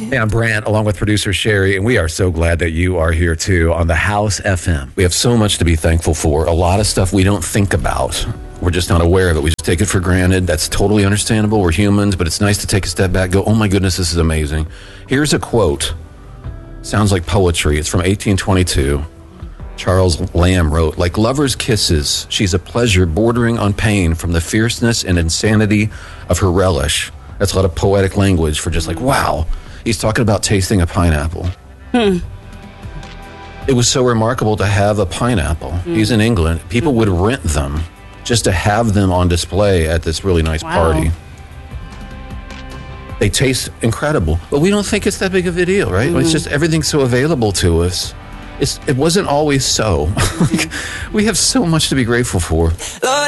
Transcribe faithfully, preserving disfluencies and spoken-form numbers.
Hey, I'm Brant, along with producer Sherry, and we are so glad that you are here, too, on the House F M. We have so much to be thankful for. A lot of stuff we don't think about. We're just not aware of it. We just take it for granted. That's totally understandable. We're humans, but it's nice to take a step back, go, oh my goodness, this is amazing. Here's a quote. Sounds like poetry. It's from eighteen twenty-two. Charles Lamb wrote, like lovers' kisses, she's a pleasure bordering on pain from the fierceness and insanity of her relish. That's a lot of poetic language for just like, wow. He's talking about tasting a pineapple. Hmm. It was so remarkable to have a pineapple. Hmm. He's in England. People hmm. would rent them just to have them on display at this really nice wow. party. They taste incredible, but we don't think it's that big of a deal, right? Mm-hmm. It's just everything's so available to us. It's, it wasn't always so. We have so much to be grateful for. Lord,